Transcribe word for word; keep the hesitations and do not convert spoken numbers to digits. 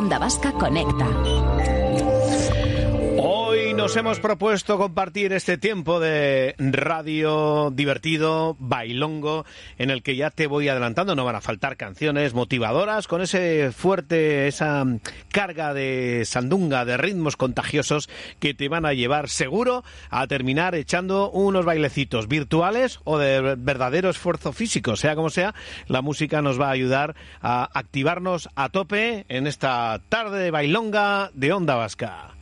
Onda Vasca Conecta. Hoy nos hemos propuesto compartir este tiempo de radio divertido, bailongo, en el que ya te voy adelantando, no van a faltar canciones motivadoras con ese fuerte, esa carga de sandunga, de ritmos contagiosos que te van a llevar seguro a terminar echando unos bailecitos virtuales o de verdadero esfuerzo físico. Sea como sea, la música nos va a ayudar a activarnos a tope en esta tarde de bailonga de Onda Vasca.